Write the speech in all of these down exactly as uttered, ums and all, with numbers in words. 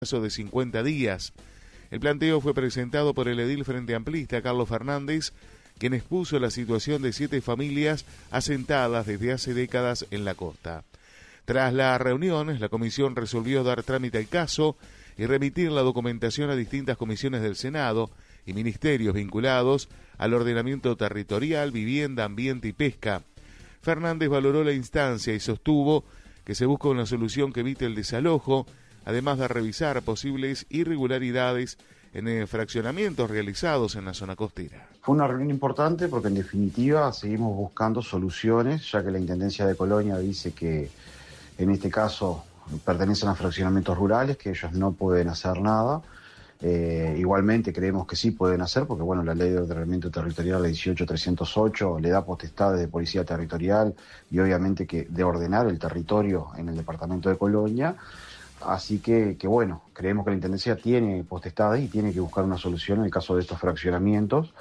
plazo de cincuenta días. El planteo fue presentado por el edil Frente Amplista, Carlos Fernández, quien expuso la situación de siete familias asentadas desde hace décadas en la costa. Tras la reunión, la comisión resolvió dar trámite al caso y remitir la documentación a distintas comisiones del Senado y ministerios vinculados al ordenamiento territorial, vivienda, ambiente y pesca. Fernández valoró la instancia y sostuvo que se busca una solución que evite el desalojo, además de revisar posibles irregularidades en fraccionamientos realizados en la zona costera. Fue una reunión importante porque en definitiva seguimos buscando soluciones, ya que la Intendencia de Colonia dice que en este caso pertenecen a fraccionamientos rurales, que ellos no pueden hacer nada. Eh, igualmente creemos que sí pueden hacer, porque bueno, la ley de ordenamiento territorial, la dieciocho trescientos ocho, le da potestades de policía territorial y obviamente que de ordenar el territorio en el departamento de Colonia. Así que, que bueno, creemos que la Intendencia tiene potestades y tiene que buscar una solución en el caso de estos fraccionamientos,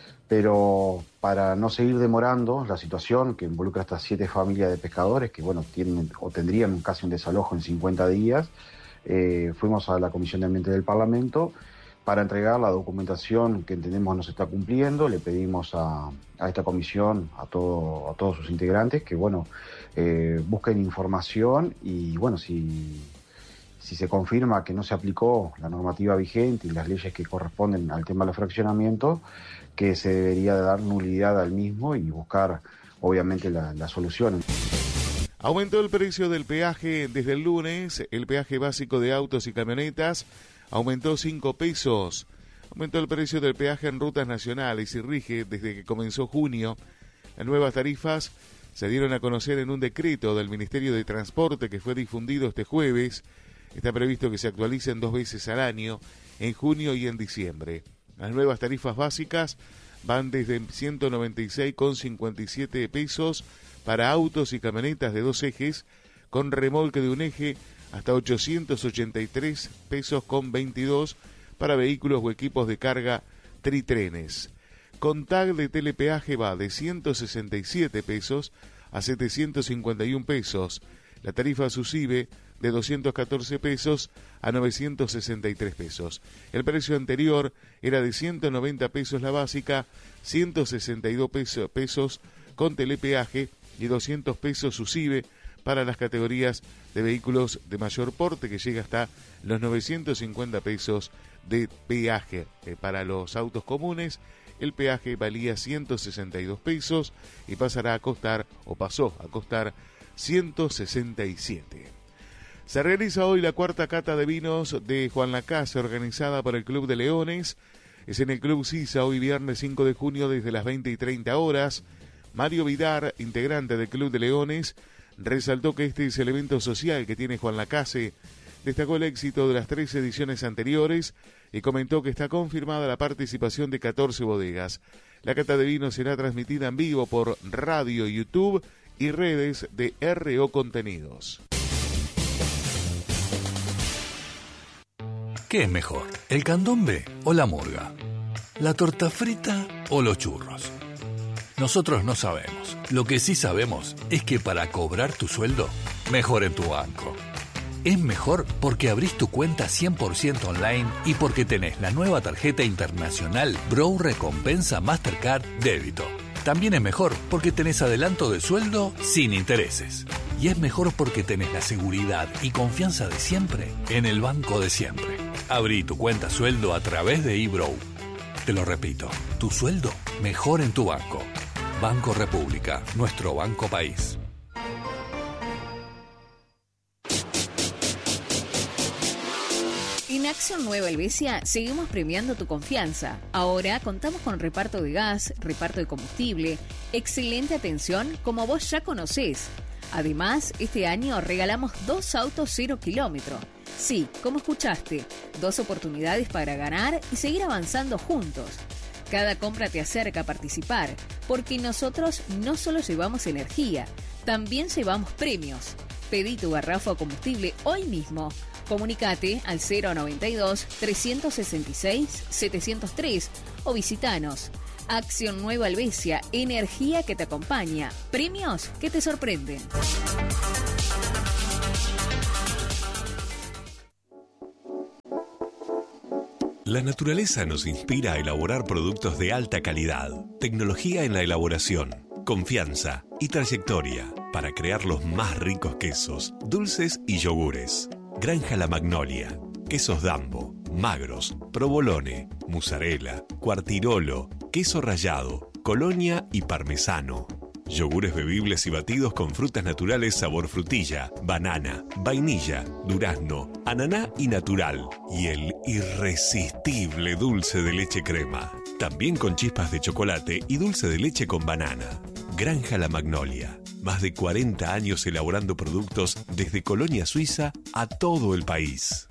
pero para no seguir demorando la situación que involucra a estas siete familias de pescadores que bueno, tienen o tendrían casi un desalojo en cincuenta días, eh, fuimos a la Comisión de Ambiente del Parlamento para entregar la documentación que entendemos no se está cumpliendo. Le pedimos a, a esta comisión, a, todo, a todos sus integrantes, que bueno, eh, busquen información y bueno, si... Si se confirma que no se aplicó la normativa vigente y las leyes que corresponden al tema de los fraccionamientos, que se debería dar nulidad al mismo y buscar, obviamente, la, la solución. Aumentó el precio del peaje desde el lunes. El peaje básico de autos y camionetas aumentó cinco pesos. Aumentó el precio del peaje en rutas nacionales y rige desde que comenzó junio. Las nuevas tarifas se dieron a conocer en un decreto del Ministerio de Transporte que fue difundido este jueves. Está previsto que se actualicen dos veces al año, en junio y en diciembre. Las nuevas tarifas básicas van desde ciento noventa y seis con cincuenta y siete pesos para autos y camionetas de dos ejes con remolque de un eje hasta ochocientos ochenta y tres pesos con veintidós para vehículos o equipos de carga tritrenes. Con tag de telepeaje va de ciento sesenta y siete pesos a setecientos cincuenta y un pesos. La tarifa SUSIBE de doscientos catorce pesos a novecientos sesenta y tres pesos. El precio anterior era de ciento noventa pesos la básica, ciento sesenta y dos pesos con telepeaje y doscientos pesos SUSIBE para las categorías de vehículos de mayor porte, que llega hasta los novecientos cincuenta pesos de peaje. Eh, para los autos comunes, el peaje valía ciento sesenta y dos pesos y pasará a costar, o pasó a costar, ciento sesenta y siete. Se realiza hoy la cuarta cata de vinos de Juan Lacase, organizada por el Club de Leones. Es en el Club Sisa, hoy viernes cinco de junio, desde las veinte y treinta horas. Mario Vidar, integrante del Club de Leones, resaltó que este es el evento social que tiene Juan Lacase. Destacó el éxito de las tres ediciones anteriores y comentó que está confirmada la participación de catorce bodegas. La cata de vinos será transmitida en vivo por radio, YouTube y redes de R O Contenidos. ¿Qué es mejor, el candombe o la murga? ¿La torta frita o los churros? Nosotros no sabemos. Lo que sí sabemos es que para cobrar tu sueldo, mejor en tu banco. Es mejor porque abrís tu cuenta cien por ciento online y porque tenés la nueva tarjeta internacional Bro Recompensa Mastercard Débito. También es mejor porque tenés adelanto de sueldo sin intereses. Y es mejor porque tenés la seguridad y confianza de siempre en el banco de siempre. Abrí tu cuenta sueldo a través de eBrow. Te lo repito, tu sueldo mejor en tu banco. Banco República, nuestro banco país. En Acción Nueva Helvecia seguimos premiando tu confianza. Ahora contamos con reparto de gas, reparto de combustible, excelente atención como vos ya conocés. Además, este año regalamos dos autos cero kilómetro. Sí, como escuchaste, dos oportunidades para ganar y seguir avanzando juntos. Cada compra te acerca a participar, porque nosotros no solo llevamos energía, también llevamos premios. Pedí tu garrafa o combustible hoy mismo. Comunicate al cero noventa y dos, trescientos sesenta y seis, setecientos tres o visitanos. Acción Nueva Helvecia, energía que te acompaña, premios que te sorprenden. La naturaleza nos inspira a elaborar productos de alta calidad, tecnología en la elaboración, confianza y trayectoria para crear los más ricos quesos, dulces y yogures. Granja La Magnolia. Quesos Dambo, magros, provolone, mozzarella, cuartirolo, queso rallado, colonia y parmesano. Yogures bebibles y batidos con frutas naturales sabor frutilla, banana, vainilla, durazno, ananá y natural. Y el irresistible dulce de leche crema. También con chispas de chocolate y dulce de leche con banana. Granja La Magnolia. Más de cuarenta años elaborando productos desde Colonia Suiza a todo el país.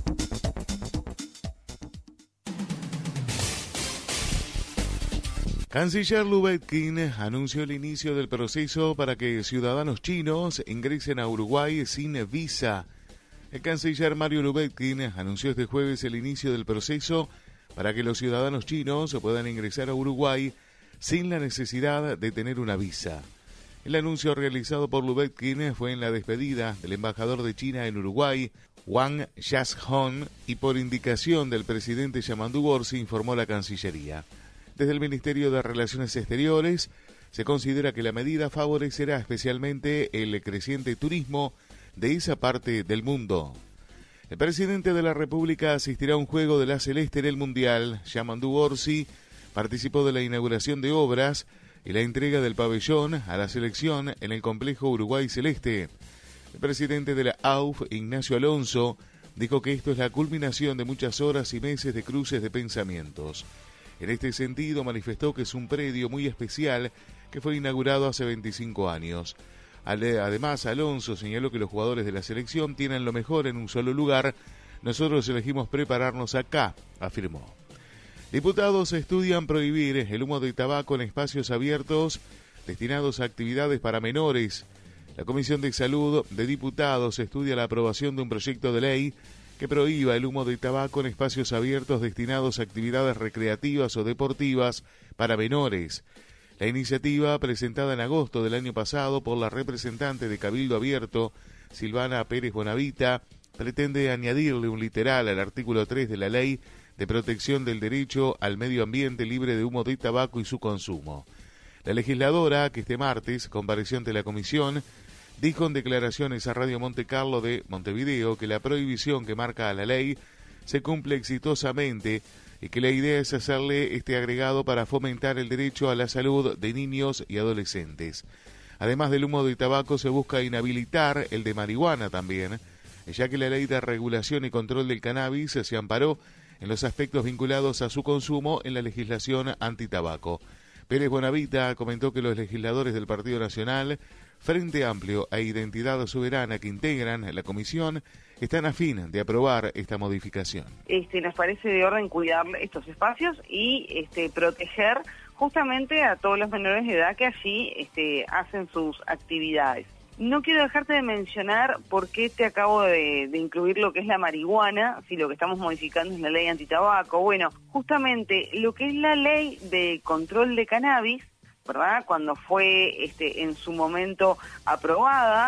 Canciller Lubetkin anunció el inicio del proceso para que ciudadanos chinos ingresen a Uruguay sin visa. El canciller Mario Lubetkin anunció este jueves el inicio del proceso para que los ciudadanos chinos puedan ingresar a Uruguay sin la necesidad de tener una visa. El anuncio realizado por Lubetkin fue en la despedida del embajador de China en Uruguay, Wang Yashhong, y por indicación del presidente Yamandu Gorsi, informó la Cancillería. Desde el Ministerio de Relaciones Exteriores se considera que la medida favorecerá especialmente el creciente turismo de esa parte del mundo. El presidente de la República asistirá a un juego de la Celeste en el Mundial. Yamandu Gorsi participó de la inauguración de obras y la entrega del pabellón a la selección en el complejo Uruguay Celeste. El presidente de la A U F, Ignacio Alonso, dijo que esto es la culminación de muchas horas y meses de cruces de pensamientos. En este sentido, manifestó que es un predio muy especial que fue inaugurado hace veinticinco años. Además, Alonso señaló que los jugadores de la selección tienen lo mejor en un solo lugar. Nosotros elegimos prepararnos acá, afirmó. Diputados estudian prohibir el humo de tabaco en espacios abiertos destinados a actividades para menores. La Comisión de Salud de Diputados estudia la aprobación de un proyecto de ley que prohíba el humo de tabaco en espacios abiertos destinados a actividades recreativas o deportivas para menores. La iniciativa, presentada en agosto del año pasado por la representante de Cabildo Abierto, Silvana Pérez Bonavita, pretende añadirle un literal al artículo tres de la Ley de Protección del Derecho al Medio Ambiente libre de humo de tabaco y su consumo. La legisladora, que este martes compareció ante la comisión, dijo en declaraciones a Radio Monte Carlo de Montevideo que la prohibición que marca la ley se cumple exitosamente y que la idea es hacerle este agregado para fomentar el derecho a la salud de niños y adolescentes. Además del humo de tabaco, se busca inhabilitar el de marihuana también, ya que la ley de regulación y control del cannabis se amparó en los aspectos vinculados a su consumo en la legislación antitabaco. Pérez Bonavita comentó que los legisladores del Partido Nacional, Frente Amplio e Identidad Soberana que integran la comisión están a fin de aprobar esta modificación. Este, nos parece de orden cuidar estos espacios y este, proteger justamente a todos los menores de edad que allí este, hacen sus actividades. No quiero dejarte de mencionar por qué te acabo de, de incluir lo que es la marihuana, si lo que estamos modificando es la ley antitabaco. Bueno, justamente lo que es la ley de control de cannabis, ¿verdad? Cuando fue este, en su momento aprobada,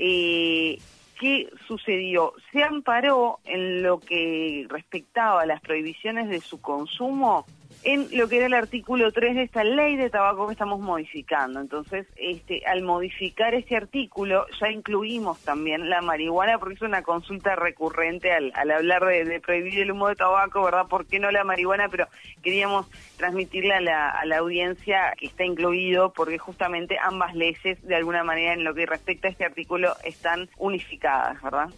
eh, ¿qué sucedió? Se amparó en lo que respectaba a las prohibiciones de su consumo en lo que era el artículo tres de esta ley de tabaco que estamos modificando. Entonces, este, al modificar este artículo, ya incluimos también la marihuana, porque es una consulta recurrente al, al hablar de, de prohibir el humo de tabaco, ¿verdad? ¿Por qué no la marihuana? Pero queríamos transmitirle a la, a la audiencia que está incluido, porque justamente ambas leyes, de alguna manera, en lo que respecta a este artículo, están unificadas, ¿verdad?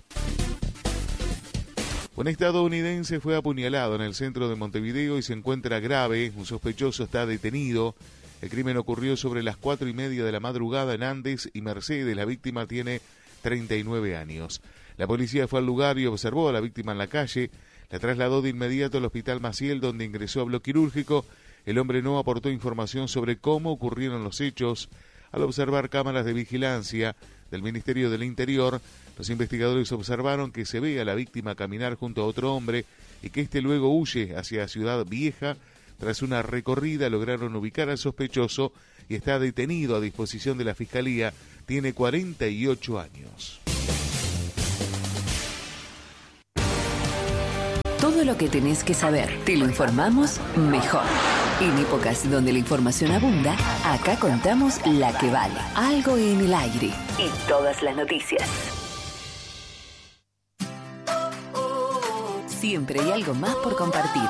Un estadounidense fue apuñalado en el centro de Montevideo y se encuentra grave. Un sospechoso está detenido. El crimen ocurrió sobre las cuatro y media de la madrugada en Andes y Mercedes. La víctima tiene treinta y nueve años. La policía fue al lugar y observó a la víctima en la calle. La trasladó de inmediato al Hospital Maciel, donde ingresó a bloque quirúrgico. El hombre no aportó información sobre cómo ocurrieron los hechos. Al observar cámaras de vigilancia del Ministerio del Interior, los investigadores observaron que se ve a la víctima caminar junto a otro hombre y que éste luego huye hacia Ciudad Vieja. Tras una recorrida lograron ubicar al sospechoso y está detenido a disposición de la Fiscalía. Tiene cuarenta y ocho años. Todo lo que tenés que saber, te lo informamos mejor. En épocas donde la información abunda, acá contamos la que vale. Algo en el aire. Y todas las noticias. Siempre hay algo más por compartir.